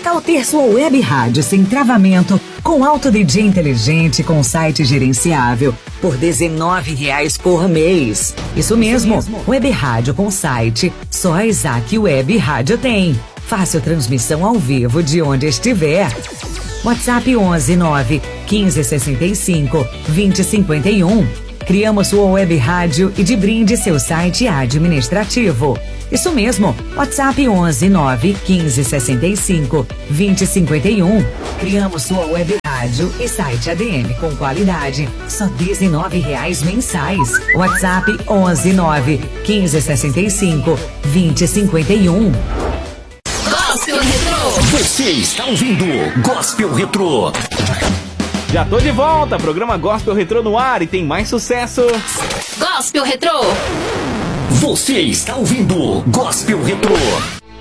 tal ter sua web rádio sem travamento, com Auto DJ inteligente, com site gerenciável, por R$19 por mês? Isso mesmo, web rádio com site, só a Isaac Web Rádio tem. Fácil transmissão ao vivo de onde estiver. WhatsApp 11 9 15 65 20 51. Criamos sua web rádio e de brinde seu site administrativo. Isso mesmo, WhatsApp 11 9 15 65 20 51. Criamos sua web rádio e site ADM com qualidade, só R$19 mensais. WhatsApp 11 9 15 65 20 51. Gospel Retrô. Você está ouvindo Gospel Retrô. Já tô de volta, programa Gospel Retrô no ar e tem mais sucesso. Gospel Retrô. Você está ouvindo Gospel Retrô.